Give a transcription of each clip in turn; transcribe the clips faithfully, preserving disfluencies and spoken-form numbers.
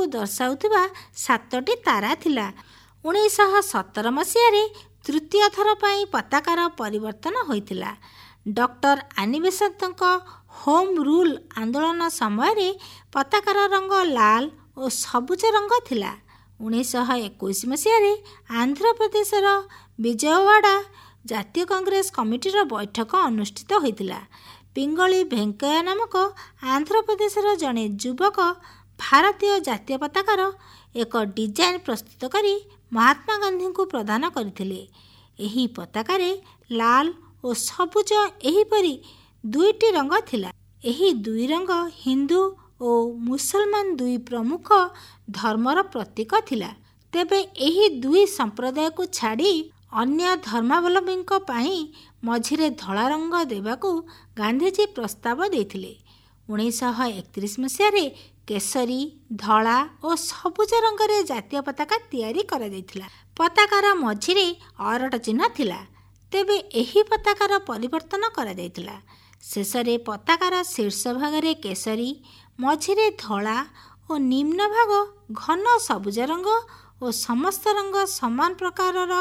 ବିଜୟକୁ ଦର୍ଶାଉଥିବା ସାତଟି ତାରା ଥିଲା। ଉଣେଇଶହ ସତର ମସିହାରେ ତୃତୀୟ ଥର ପାଇଁ ପତାକାର ପରିବର୍ତ୍ତନ ହୋଇଥିଲା। ଡକ୍ଟର ଆନି ବେସାନ୍ତଙ୍କ ହୋମ୍ ରୁଲ୍ ଆନ୍ଦୋଳନ ସମୟରେ ପତାକାର ରଙ୍ଗ ଲାଲ ଓ ସବୁଜ ରଙ୍ଗ ଥିଲା। ଉଣେଇଶହ ଏକୋଇଶ ମସିହାରେ ଆନ୍ଧ୍ରପ୍ରଦେଶର ବିଜୟୱାଡ଼ା ଜାତୀୟ କଂଗ୍ରେସ କମିଟିର ବୈଠକ ଅନୁଷ୍ଠିତ ହୋଇଥିଲା। ପିଙ୍ଗଳି ଭେଙ୍କୟା ନାମକ ଆନ୍ଧ୍ରପ୍ରଦେଶର ଜଣେ ଯୁବକ ଭାରତୀୟ ଜାତୀୟ ପତାକାର ଏକ ଡିଜାଇନ୍ ପ୍ରସ୍ତୁତ କରି ମହାତ୍ମା ଗାନ୍ଧୀଙ୍କୁ ପ୍ରଦାନ କରିଥିଲେ। ଏହି ପତାକାରେ ଲାଲ ଓ ସବୁଜ ଏହିପରି ଦୁଇଟି ରଙ୍ଗ ଥିଲା। ଏହି ଦୁଇ ରଙ୍ଗ ହିନ୍ଦୁ ଓ ମୁସଲମାନ ଦୁଇ ପ୍ରମୁଖ ଧର୍ମର ପ୍ରତୀକ ଥିଲା। ତେବେ ଏହି ଦୁଇ ସମ୍ପ୍ରଦାୟକୁ ଛାଡ଼ି ଅନ୍ୟ ଧର୍ମାବଲମ୍ବୀଙ୍କ ପାଇଁ ମଝିରେ ଧଳା ରଙ୍ଗ ଦେବାକୁ ଗାନ୍ଧୀଜୀ ପ୍ରସ୍ତାବ ଦେଇଥିଲେ। ଉଣେଇଶହ ଏକତିରିଶ ମସିହାରେ କେଶରୀ, ଧଳା ଓ ସବୁଜ ରଙ୍ଗରେ ଜାତୀୟ ପତାକା ତିଆରି କରାଯାଇଥିଲା। ପତାକାର ମଝିରେ ଅରଟ ଚିହ୍ନ ଥିଲା। ତେବେ ଏହି ପତାକାର ପରିବର୍ତ୍ତନ କରାଯାଇଥିଲା। ଶେଷରେ ପତାକାର ଶୀର୍ଷ ଭାଗରେ କେଶରୀ, ମଝିରେ ଧଳା ଓ ନିମ୍ନ ଭାଗ ଘନ ସବୁଜ ରଙ୍ଗ ଓ ସମସ୍ତ ରଙ୍ଗ ସମାନ ପ୍ରକାରର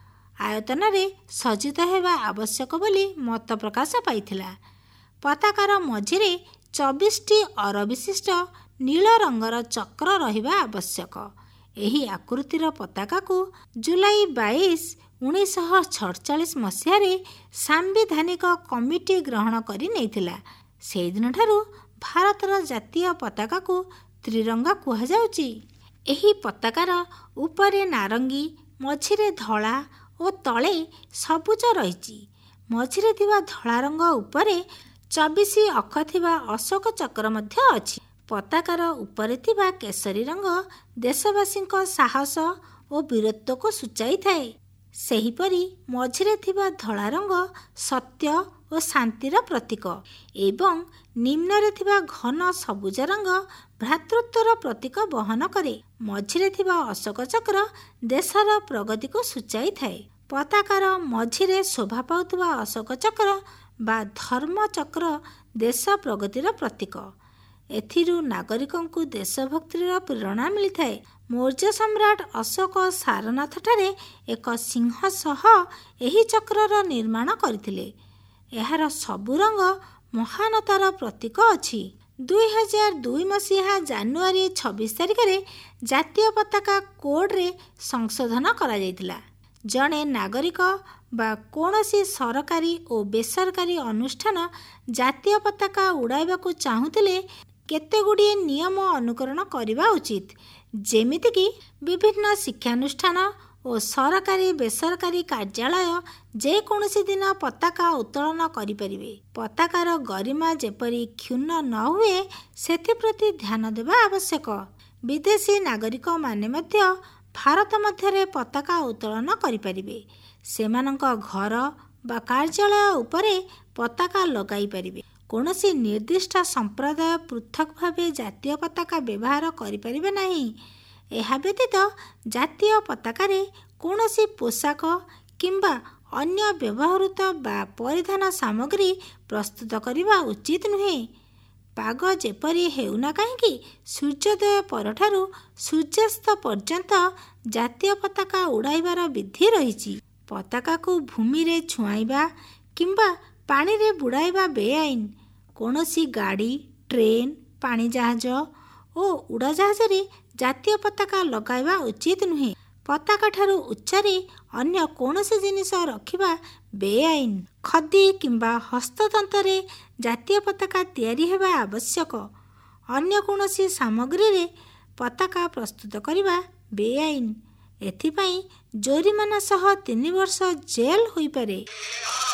ଆୟତନରେ ସଜ୍ଜିତ ହେବା ଆବଶ୍ୟକ ବୋଲି ମତ ପ୍ରକାଶ ପାଇଥିଲା। ପତାକାର ମଝିରେ ଚବିଶଟି ଅର ବିଶିଷ୍ଟ ନୀଳ ରଙ୍ଗର ଚକ୍ର ରହିବା ଆବଶ୍ୟକ। ଏହି ଆକୃତିର ପତାକାକୁ ଜୁଲାଇ ବାଇଶ ଉଣେଇଶହ ସତଚାଳିଶ ମସିହାରେ ସାମ୍ବିଧାନିକ କମିଟି ଗ୍ରହଣ କରି ନେଇଥିଲା। ସେହିଦିନଠାରୁ ଭାରତର ଜାତୀୟ ପତାକାକୁ ତ୍ରିରଙ୍ଗା କୁହାଯାଉଛି। ଏହି ପତାକାର ଉପରେ ନାରଙ୍ଗୀ, ମଝିରେ ଧଳା ଓ ତଳେ ସବୁଜ ରହିଛି। ମଝିରେ ଥିବା ଧଳା ରଙ୍ଗ ଉପରେ ଚବିଶ ଅଖ ଥିବା ଅଶୋକ ଚକ୍ର ମଧ୍ୟ ଅଛି। ପତାକାର ଉପରେ ଥିବା କେଶରୀ ରଙ୍ଗ ଦେଶବାସୀଙ୍କ ସାହସ ଓ ବୀରତ୍ୱକୁ ସୂଚାଇଥାଏ। ସେହିପରି ମଝିରେ ଥିବା ଧଳା ରଙ୍ଗ ସତ୍ୟ ଓ ଶାନ୍ତିର ପ୍ରତୀକ ଏବଂ ନିମ୍ନରେ ଥିବା ଘନ ସବୁଜ ରଙ୍ଗ ଭ୍ରାତୃତ୍ୱର ପ୍ରତୀକ ବହନ କରେ। ମଝିରେ ଥିବା ଅଶୋକ ଚକ୍ର ଦେଶର ପ୍ରଗତିକୁ ସୂଚାଇଥାଏ। ପତାକାର ମଝିରେ ଶୋଭା ପାଉଥିବା ଅଶୋକ ଚକ୍ର ବା ଧର୍ମ ଚକ୍ର ଦେଶ ପ୍ରଗତିର ପ୍ରତୀକ। ଏଥିରୁ ନାଗରିକଙ୍କୁ ଦେଶଭକ୍ତିର ପ୍ରେରଣା ମିଳିଥାଏ। ମୌର୍ଯ୍ୟ ସମ୍ରାଟ ଅଶୋକ ସାରନାଥଠାରେ ଏକ ସିଂହ ସହ ଏହି ଚକ୍ରର ନିର୍ମାଣ କରିଥିଲେ। ଏହାର ସବୁ ରଙ୍ଗ ମହାନତାର ପ୍ରତୀକ ଅଛି। ଦୁଇ ହଜାର ଦୁଇ ମସିହା ଜାନୁଆରୀ ଛବିଶ ତାରିଖରେ ଜାତୀୟ ପତାକା କୋଡ଼ରେ ସଂଶୋଧନ କରାଯାଇଥିଲା। ଜଣେ ନାଗରିକ ବା କୌଣସି ସରକାରୀ ଓ ବେସରକାରୀ ଅନୁଷ୍ଠାନ ଜାତୀୟ ପତାକା ଉଡ଼ାଇବାକୁ ଚାହୁଁଥିଲେ କେତେଗୁଡ଼ିଏ ନିୟମ ଅନୁକରଣ କରିବା ଉଚିତ। ଯେମିତିକି ବିଭିନ୍ନ ଶିକ୍ଷାନୁଷ୍ଠାନ ଓ ସରକାରୀ ବେସରକାରୀ କାର୍ଯ୍ୟାଳୟ ଯେକୌଣସି ଦିନ ପତାକା ଉତ୍ତୋଳନ କରିପାରିବେ। ପତାକାର ଗରିମା ଯେପରି କ୍ଷୁଣ୍ଣ ନ ହୁଏ ସେଥିପ୍ରତି ଧ୍ୟାନ ଦେବା ଆବଶ୍ୟକ। ବିଦେଶୀ ନାଗରିକମାନେ ମଧ୍ୟ ଭାରତ ମଧ୍ୟରେ ପତାକା ଉତ୍ତୋଳନ କରିପାରିବେ। ସେମାନଙ୍କ ଘର ବା କାର୍ଯ୍ୟାଳୟ ଉପରେ ପତାକା ଲଗାଇ ପାରିବେ। କୌଣସି ନିର୍ଦ୍ଦିଷ୍ଟ ସମ୍ପ୍ରଦାୟ ପୃଥକ ଭାବେ ଜାତୀୟ ପତାକା ବ୍ୟବହାର କରିପାରିବେ ନାହିଁ। ଏହା ବ୍ୟତୀତ ଜାତୀୟ ପତାକାରେ କୌଣସି ପୋଷାକ କିମ୍ବା ଅନ୍ୟ ବ୍ୟବହୃତ ବା ପରିଧାନ ସାମଗ୍ରୀ ପ୍ରସ୍ତୁତ କରିବା ଉଚିତ ନୁହେଁ। ପାଗ ଯେପରି ହେଉନା କାହିଁକି ସୂର୍ଯ୍ୟୋଦୟ ପରଠାରୁ ସୂର୍ଯ୍ୟାସ୍ତ ପର୍ଯ୍ୟନ୍ତ ଜାତୀୟ ପତାକା ଉଡ଼ାଇବାର ବିଧି ରହିଛି। ପତାକାକୁ ଭୂମିରେ ଛୁଆଁଇବା କିମ୍ବା ପାଣିରେ ବୁଡ଼ାଇବା ବେଆଇନ। କୌଣସି ଗାଡ଼ି, ଟ୍ରେନ୍, ପାଣି ଜାହାଜ ଓ ଉଡ଼ାଜାହାଜରେ ଜାତୀୟ ପତାକା ଲଗାଇବା ଉଚିତ ନୁହେଁ। ପତାକାଠାରୁ ଉଚ୍ଚରେ ଅନ୍ୟ କୌଣସି ଜିନିଷ ରଖିବା ବେଆଇନ। ଖଦି କିମ୍ବା ହସ୍ତତନ୍ତରେ ଜାତୀୟ ପତାକା ତିଆରି ହେବା ଆବଶ୍ୟକ। ଅନ୍ୟ କୌଣସି ସାମଗ୍ରୀରେ ପତାକା ପ୍ରସ୍ତୁତ କରିବା ବେଆଇନ। ଏଥିପାଇଁ ଜୋରିମାନା ସହ ତିନି ବର୍ଷ ଜେଲ୍ ହୋଇପାରେ।